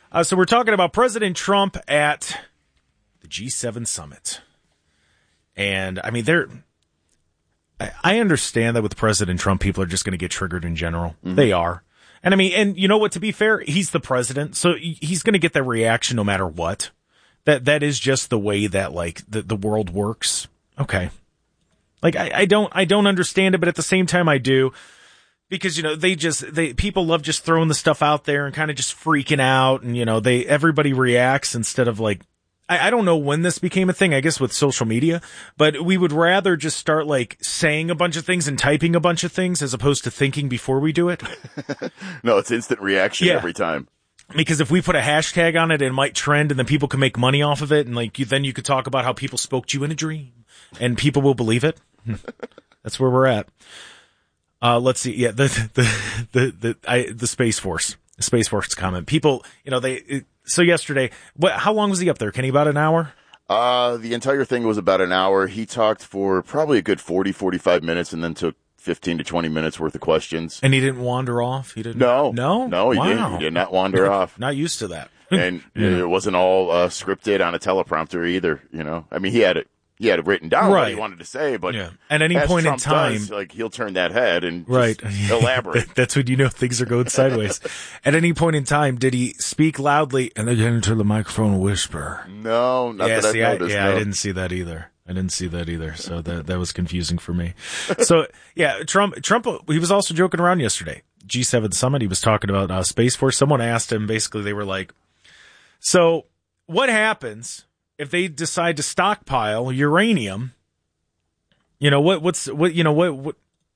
So we're talking about President Trump at the G7 summit. And, I mean, I understand that with President Trump, people are just going to get triggered in general. Mm-hmm. They are. And, I mean, and you know what, to be fair, he's the president, so he's going to get that reaction no matter what. That is just the way that, like, the world works. Okay. Like, I don't understand it, but at the same time I do. Because, you know, people love just throwing the stuff out there and kind of just freaking out. And, you know, everybody reacts instead of like, I don't know when this became a thing, I guess with social media, but we would rather just start like saying a bunch of things and typing a bunch of things as opposed to thinking before we do it. No, it's instant reaction every time. Because if we put a hashtag on it, it might trend and then people can make money off of it. And like, then you could talk about how people spoke to you in a dream and people will believe it. That's where we're at. Let's see. Yeah, the Space Force. The Space Force comment. People, you know, so yesterday, how long was he up there? Kenny, about an hour? The entire thing was about an hour. He talked for probably a good 40, 45 minutes and then took 15 to 20 minutes worth of questions. And he didn't wander off? He didn't? No, he wow. didn't. He did not wander off. Not used to that. And it wasn't all scripted on a teleprompter either, you know. I mean, he had it written down what he wanted to say, but at any point Trump in time, does, like, he'll turn that head and just elaborate. That's when you know things are going sideways. At any point in time, did he speak loudly and then get into the microphone and whisper? No, not that I've noticed. I didn't see that either. So that was confusing for me. So yeah, Trump, he was also joking around yesterday. G7 summit. He was talking about Space Force. Someone asked him, basically, they were like, so what happens if they decide to stockpile uranium? You know, what are you going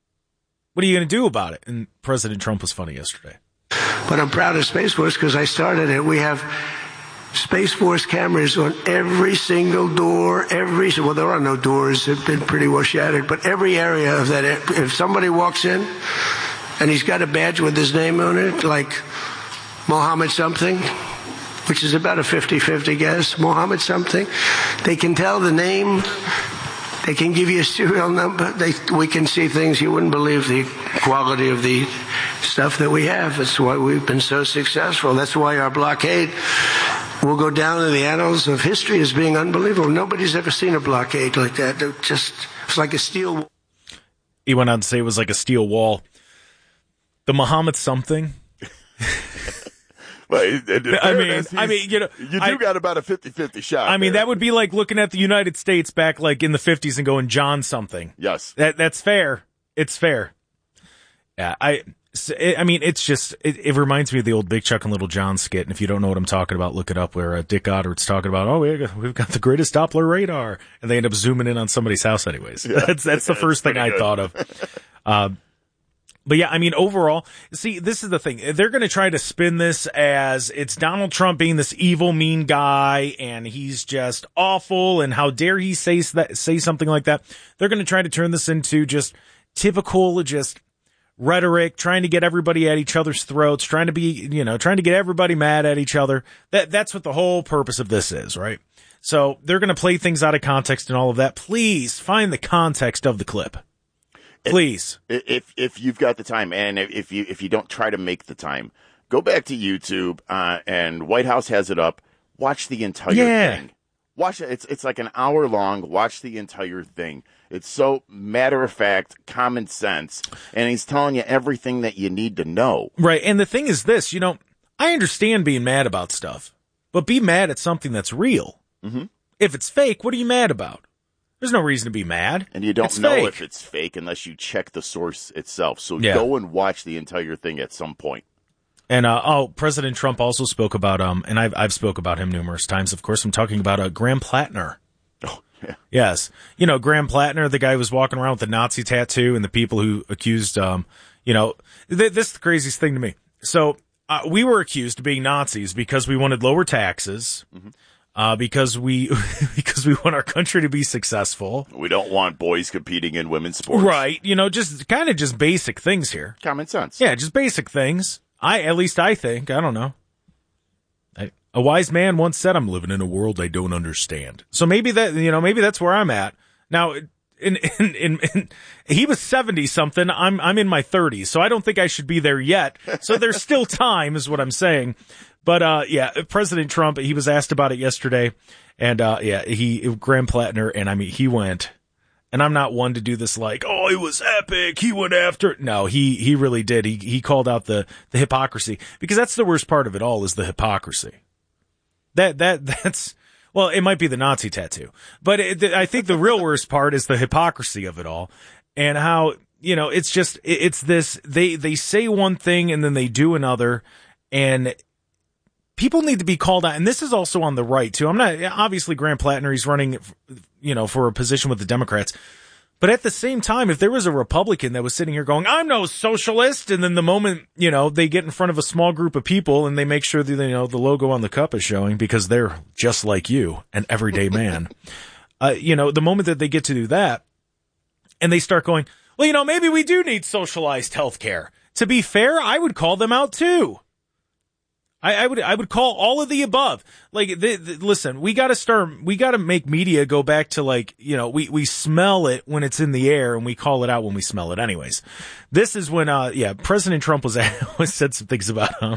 to do about it? And President Trump was funny yesterday. But I'm proud of Space Force because I started it. We have Space Force cameras on every single door, well, there are no doors. They've been pretty well shattered, but every area of that, if somebody walks in and he's got a badge with his name on it, like Mohammed something, which is about a 50-50 guess, Mohammed something, they can tell the name, they can give you a serial number, we can see things you wouldn't believe, the quality of the stuff that we have. That's why we've been so successful. That's why our blockade will go down in the annals of history as being unbelievable. Nobody's ever seen a blockade like that. It's like a steel wall. He went on to say it was like a steel wall. The Muhammad something. Well, I mean, you know, you got about a 50-50 shot. I mean, that would be like looking at the United States back like in the 50s and going John something. Yes. That's fair. It's fair. Yeah, I mean, it's just, it reminds me of the old Big Chuck and Little John skit. And if you don't know what I'm talking about, look it up, where Dick Goddard's talking about, we've got the greatest Doppler radar. And they end up zooming in on somebody's house anyways. Yeah. That's the first thing I thought of. But yeah, I mean, overall, see, this is the thing. They're going to try to spin this as it's Donald Trump being this evil, mean guy, and he's just awful, and how dare he say something like that. They're going to try to turn this into just typical, just rhetoric, trying to get everybody at each other's throats, trying to get everybody mad at each other. That's what the whole purpose of this is, right? So they're going to play things out of context and all of that. Please find the context of the clip. Please. If you've got the time, and if you don't try to make the time, go back to YouTube, and White House has it up. Watch the entire thing. Watch it. It's like an hour long. Watch the entire thing. It's so matter of fact, common sense, and he's telling you everything that you need to know. Right. And the thing is this, I understand being mad about stuff, but be mad at something that's real. Mm-hmm. If it's fake, what are you mad about? There's no reason to be mad. And you don't know if it's fake unless you check the source itself. So go and watch the entire thing at some point. And, President Trump also spoke about, and I've spoke about him numerous times. Of course, I'm talking about, Graham Plattner. Oh, yeah. Yes. Graham Plattner, the guy who was walking around with the Nazi tattoo, and the people who accused, this is the craziest thing to me. So, we were accused of being Nazis because we wanted lower taxes. Mm-hmm. Because we want our country to be successful. We don't want boys competing in women's sports. Right. Just basic things here. Common sense. Yeah, just basic things. At least I think. I don't know. A wise man once said, I'm living in a world I don't understand. So maybe that's where I'm at. Now, he was 70 something. I'm in my 30s, so I don't think I should be there yet. So there's still time, is what I'm saying. But President Trump, he was asked about it yesterday, and Graham Plattner, and I mean, he went. And I'm not one to do this like, oh, it was epic. He went after. No, he really did. He called out the hypocrisy, because that's the worst part of it all, is the hypocrisy. That's, well, it might be the Nazi tattoo, but I think the real worst part is the hypocrisy of it all, and how, it's just, it's this, they say one thing and then they do another, and people need to be called out. And this is also on the right too. I'm not, obviously Graham Plattner, he's running, for a position with the Democrats. But at the same time, if there was a Republican that was sitting here going, I'm no socialist, and then the moment, they get in front of a small group of people and they make sure that, the logo on the cup is showing because they're just like you, an everyday man. The moment that they get to do that and they start going, well, maybe we do need socialized health care. To be fair, I would call them out too. I would call all of the above. Like, listen, we gotta make media go back to, like, we smell it when it's in the air and we call it out when we smell it anyways. This is when, President Trump was said some things about him.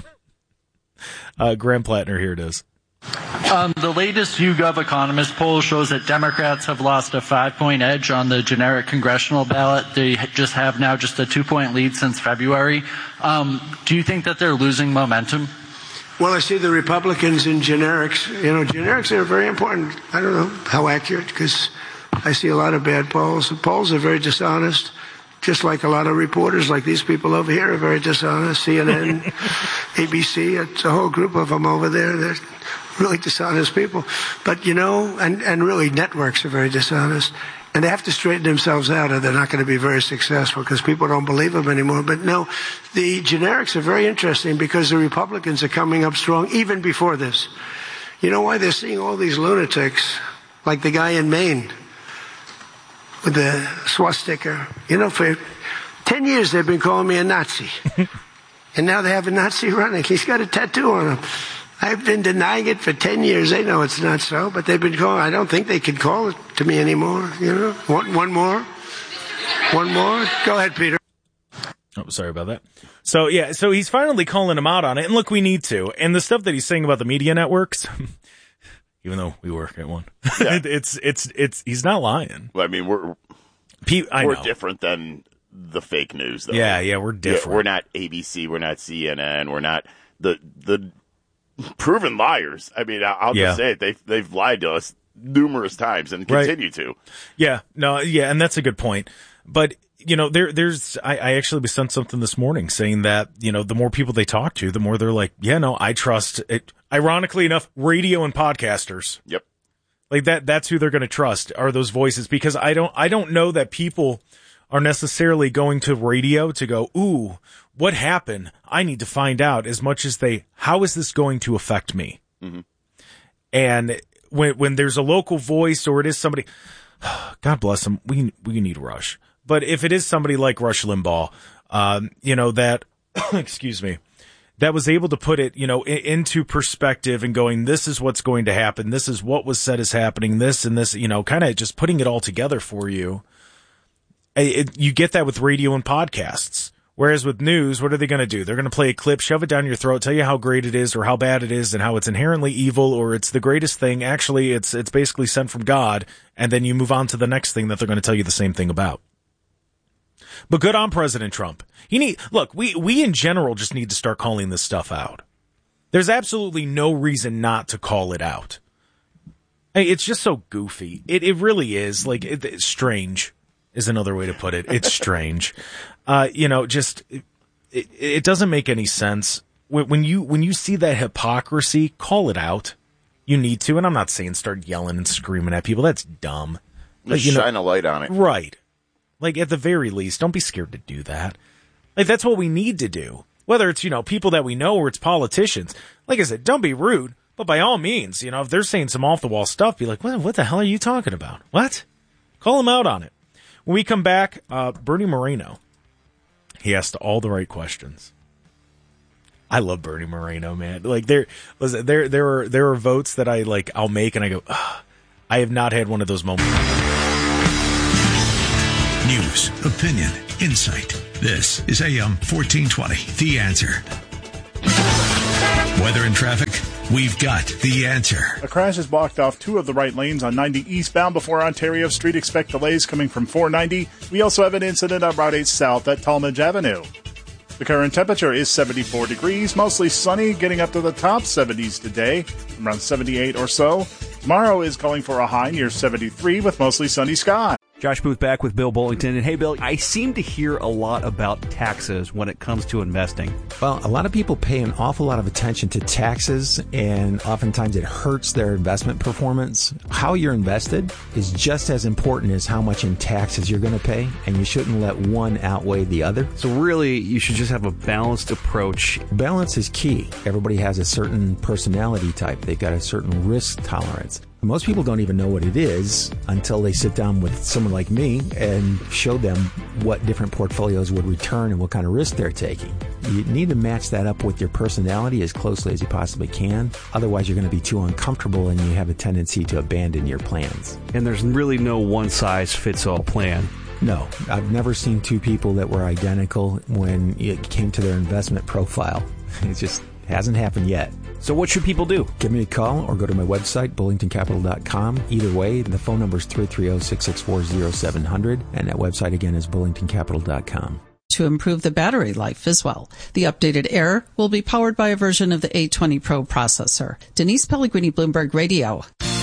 Graham Plattner, here it is. The latest YouGov Economist poll shows that Democrats have lost a 5-point edge on the generic congressional ballot. They just have now just a 2-point lead since February. Do you think that they're losing momentum? Well, I see the Republicans in generics. Generics are very important. I don't know how accurate, because I see a lot of bad polls. The polls are very dishonest, just like a lot of reporters, like these people over here, are very dishonest. CNN, ABC, it's a whole group of them over there. They're really dishonest people. But, and really networks are very dishonest. And they have to straighten themselves out, or they're not going to be very successful, because people don't believe them anymore. But no, the generics are very interesting, because the Republicans are coming up strong even before this. You know why? They're seeing all these lunatics, like the guy in Maine with the swastika. For 10 years they've been calling me a Nazi. And now they have a Nazi running. He's got a tattoo on him. I've been denying it for 10 years. They know it's not so, but they've been calling. I don't think they can call it to me anymore. One more? One more? Go ahead, Peter. Oh, sorry about that. So he's finally calling him out on it. And look, we need to. And the stuff that he's saying about the media networks, even though we work at one, yeah. it's he's not lying. Well, I mean, we're different than the fake news, though. Yeah, we're different. Yeah, we're not ABC, we're not CNN, we're not the proven liars. I mean, I'll just say it. They've lied to us numerous times and continue to. Yeah, and that's a good point. But there's I actually sent something this morning saying that the more people they talk to, the more they're like, I trust it. Ironically enough, radio and podcasters. Yep. Like that's who they're going to trust, are those voices, because I don't know that people are necessarily going to radio to go, ooh, what happened? I need to find out, as much as how is this going to affect me? Mm-hmm. And when there's a local voice, or it is somebody, God bless them, we need Rush. But if it is somebody like Rush Limbaugh, that, excuse me, that was able to put it, into perspective and going, this is what's going to happen. This is what was said is happening. This and this, kind of just putting it all together for you. You get that with radio and podcasts. Whereas with news, what are they going to do? They're going to play a clip, shove it down your throat, tell you how great it is or how bad it is and how it's inherently evil or it's the greatest thing. Actually, it's basically sent from God. And then you move on to the next thing that they're going to tell you the same thing about. But good on President Trump. We in general just need to start calling this stuff out. There's absolutely no reason not to call it out. It's just so goofy. It really is. Like, it's strange is another way to put it. It's strange. It doesn't make any sense. When you see that hypocrisy, call it out. You need to. And I'm not saying start yelling and screaming at people. That's dumb. Just shine a light on it. Right. Like, at the very least, don't be scared to do that. Like, that's what we need to do. Whether it's, people that we know or it's politicians. Like I said, don't be rude. But by all means, if they're saying some off-the-wall stuff, be like, what the hell are you talking about? What? Call them out on it. When we come back, Bernie Moreno. He asked all the right questions. I love Bernie Moreno, man. Like, there are votes that I'll make and I go, I have not had one of those moments. News, opinion, insight. This is AM 1420, The Answer. Weather and traffic, we've got the answer. A crash has blocked off 2 of the right lanes on 90 eastbound before Ontario Street. Expect delays coming from 490. We also have an incident on Route 8 south at Talmadge Avenue. The current temperature is 74 degrees, mostly sunny, getting up to the top 70s today, around 78 or so. Tomorrow is calling for a high near 73 with mostly sunny skies. Josh Booth back with Bill Bullington. And hey, Bill, I seem to hear a lot about taxes when it comes to investing. Well, a lot of people pay an awful lot of attention to taxes, and oftentimes it hurts their investment performance. How you're invested is just as important as how much in taxes you're going to pay, and you shouldn't let one outweigh the other. So really, you should just have a balanced approach. Balance is key. Everybody has a certain personality type. They've got a certain risk tolerance. Most people don't even know what it is until they sit down with someone like me and show them what different portfolios would return and what kind of risk they're taking. You need to match that up with your personality as closely as you possibly can. Otherwise, you're going to be too uncomfortable and you have a tendency to abandon your plans. And there's really no one-size-fits-all plan. No, I've never seen 2 people that were identical when it came to their investment profile. It just hasn't happened yet. So what should people do? Give me a call or go to my website, bullingtoncapital.com. Either way, the phone number is 330-664-0700, and that website again is bullingtoncapital.com. To improve the battery life as well. The updated Air will be powered by a version of the A20 Pro processor. Denise Pellegrini, Bloomberg Radio.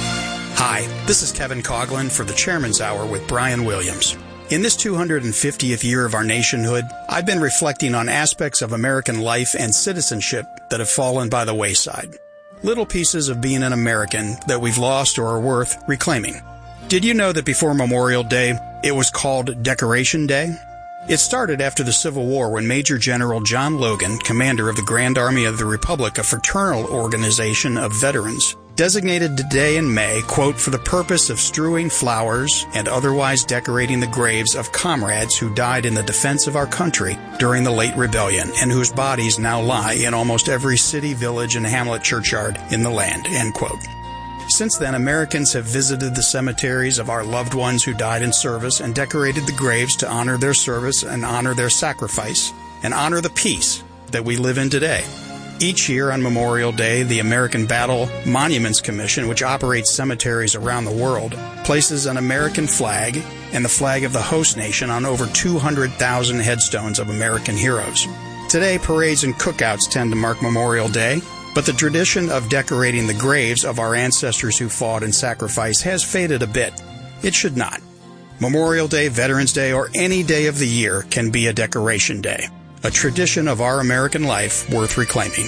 Hi, this is Kevin Coughlin for the Chairman's Hour with Brian Williams. In this 250th year of our nationhood, I've been reflecting on aspects of American life and citizenship that have fallen by the wayside. Little pieces of being an American that we've lost or are worth reclaiming. Did you know that before Memorial Day, it was called Decoration Day? It started after the Civil War when Major General John Logan, commander of the Grand Army of the Republic, a fraternal organization of veterans, designated today in May, quote, for the purpose of strewing flowers and otherwise decorating the graves of comrades who died in the defense of our country during the late rebellion and whose bodies now lie in almost every city, village, and hamlet churchyard in the land, end quote. Since then, Americans have visited the cemeteries of our loved ones who died in service and decorated the graves to honor their service and honor their sacrifice and honor the peace that we live in today. Each year on Memorial Day, the American Battle Monuments Commission, which operates cemeteries around the world, places an American flag and the flag of the host nation on over 200,000 headstones of American heroes. Today, parades and cookouts tend to mark Memorial Day, but the tradition of decorating the graves of our ancestors who fought and sacrificed has faded a bit. It should not. Memorial Day, Veterans Day, or any day of the year can be a decoration day. A tradition of our American life worth reclaiming.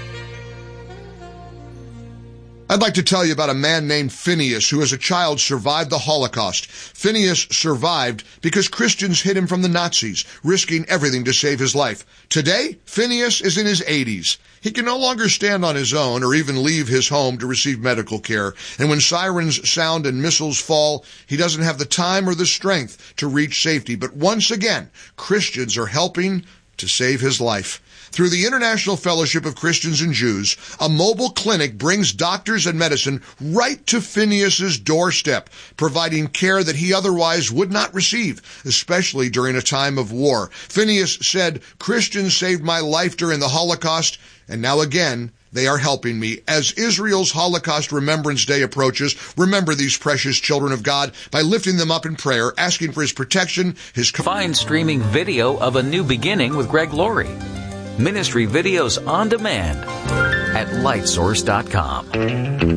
I'd like to tell you about a man named Phineas who as a child survived the Holocaust. Phineas survived because Christians hid him from the Nazis, risking everything to save his life. Today, Phineas is in his 80s. He can no longer stand on his own or even leave his home to receive medical care. And when sirens sound and missiles fall, he doesn't have the time or the strength to reach safety. But once again, Christians are helping to save his life. Through the International Fellowship of Christians and Jews, a mobile clinic brings doctors and medicine right to Phineas's doorstep, providing care that he otherwise would not receive, especially during a time of war. Phineas said, "Christians saved my life during the Holocaust, and now again, they are helping me." As Israel's Holocaust Remembrance Day approaches, remember these precious children of God by lifting them up in prayer, asking for his protection, his... Find streaming video of A New Beginning with Greg Laurie. Ministry videos on demand at lightsource.com.